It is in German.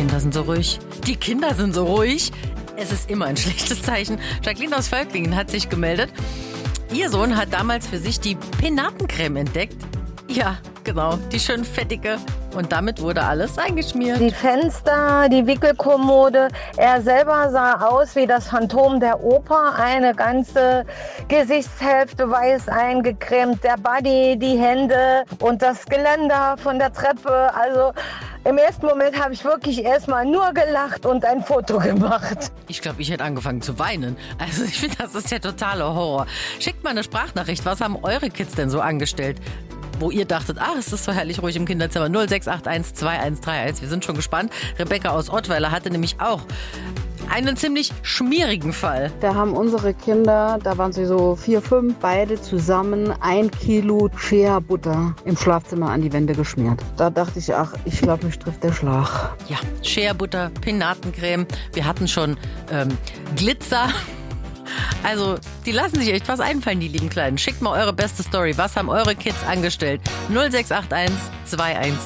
Kinder sind so ruhig. Die Kinder sind so ruhig. Es ist immer ein schlechtes Zeichen. Jacqueline aus Völklingen hat sich gemeldet. Ihr Sohn hat damals für sich die Penatencreme entdeckt. Ja, genau, die schön fettige. Und damit wurde alles eingeschmiert. Die Fenster, die Wickelkommode. Er selber sah aus wie das Phantom der Oper. Eine ganze Gesichtshälfte weiß eingecremt. Der Body, die Hände und das Geländer von der Treppe. Also im ersten Moment habe ich wirklich erstmal nur gelacht und ein Foto gemacht. Ich glaube, ich hätte angefangen zu weinen. Also ich finde, das ist der totale Horror. Schickt mal eine Sprachnachricht. Was haben eure Kids denn so angestellt? Wo ihr dachtet, es ist so herrlich ruhig im Kinderzimmer. 0681 2131. Wir sind schon gespannt. Rebecca aus Ottweiler hatte nämlich auch einen ziemlich schmierigen Fall. Da haben unsere Kinder, da waren sie so 4, 5, beide zusammen 1 Kilo Shea-Butter im Schlafzimmer an die Wände geschmiert. Da dachte ich, ich glaube, mich trifft der Schlag. Ja, Shea-Butter, Penatencreme. Wir hatten schon Glitzer. Also, die lassen sich echt was einfallen, die lieben Kleinen. Schickt mal eure beste Story. Was haben eure Kids angestellt? 0681 21